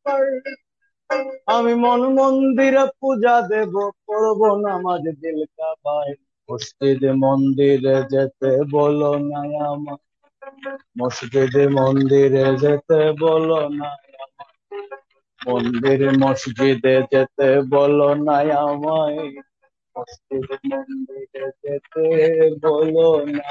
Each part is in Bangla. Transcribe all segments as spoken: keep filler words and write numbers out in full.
আমি মন মন্দিরে পূজা দেব, করব নামাজ দিল কাবায়। মসজিদে মন্দিরে যেতে বলো না আমায়, মসজিদে মন্দিরে যেতে বলো না আমায়, মন্দিরে মসজিদে যেতে বলো না আমায়, মসজিদে মন্দিরে যেতে বলো না।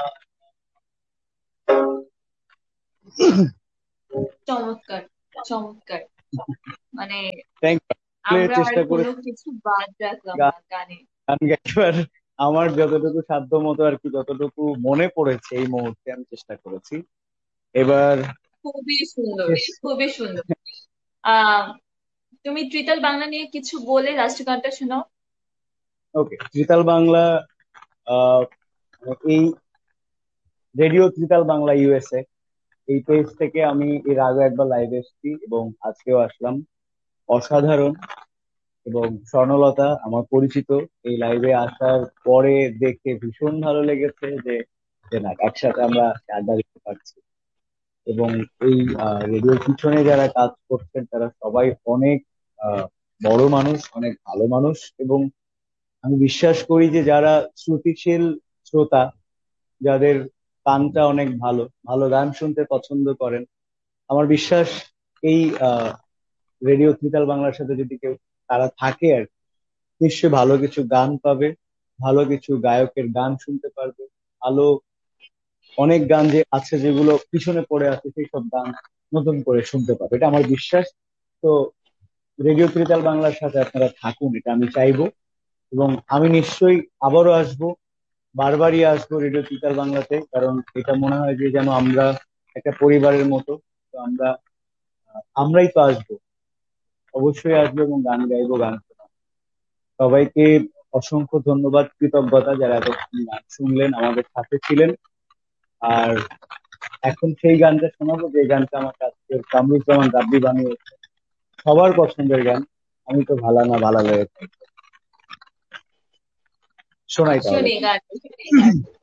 চমৎকার, চমৎকার। মানে থ্যাংক ইউ। আমরা আর চেষ্টা করে কোনো কিছু বাদ রাখলাম গান না গানে। গান গাইবার আমার যতটুকু সাধ্য মতো আর কি, যতটুকু মনে পড়েছে এই মুহূর্তে আমি চেষ্টা করেছি। এবার খুবই সুন্দর, শেষ। খুবই সুন্দর। আহ তুমি ত্রিতাল বাংলা নিয়ে কিছু বলে লাস্ট গানটা শোনাও। ওকে, ত্রিতাল বাংলা। আহ, এই রেডিও ত্রিতাল বাংলা ইউএসএ, এই পেজ থেকে আমি এর আগে একবার লাইভ এসেছি এবং আজকেও আসলাম। অসাধারণ। এবং স্বর্ণলতা আমার পরিচিত, এই লাইভে আসার পরে দেখে ভীষণ ভালো লেগেছে যে যে না, একসাথে আমরা আড্ডা দিতে পারছি। এবং এই রেডিওর পিছনে যারা কাজ করছেন তারা সবাই অনেক আহ, বড় মানুষ, অনেক ভালো মানুষ। এবং আমি বিশ্বাস করি যে যারা শ্রুতিশীল শ্রোতা, যাদের কানটা অনেক ভালো, ভালো গান শুনতে পছন্দ করেন, আমার বিশ্বাস এই রেডিও ত্রিতাল বাংলার সাথে যদি কেউ তারা থাকে আর কি, নিশ্চয়ই ভালো কিছু গান পাবে, ভালো কিছু গায়কের গান শুনতে পারবে, ভালো অনেক গান যে আছে যেগুলো পিছনে পড়ে আছে সেই সব গান নতুন করে শুনতে পাবে, এটা আমার বিশ্বাস। তো রেডিও ত্রিতাল বাংলার সাথে আপনারা থাকুন, এটা আমি চাইবো। এবং আমি নিশ্চয়ই আবারও আসবো, বারবারই আসবো রেডিও ত্রিতাল বাংলাতে, কারণ এটা মনে হয় যে যেন আমরা একটা পরিবারের মতো। তো আমরা আমরাই তো আসবো, অবশ্যই আসবো এবং গান গাইবো, গান শোনাবো। সবাইকে অসংখ্য ধন্যবাদ, কৃতজ্ঞতা যারা এতক্ষণ গান শুনলেন, আমাদের সাথে ছিলেন। আর এখন সেই গানটা শোনাবো যে গানটা আমার কাছে কামরুজ্জামান রাব্বি বানিয়েছে, সবার পছন্দের গান, আমি তো ভালা না ভালা লেগেছে। শোনাই তাহলে। শুনি গান।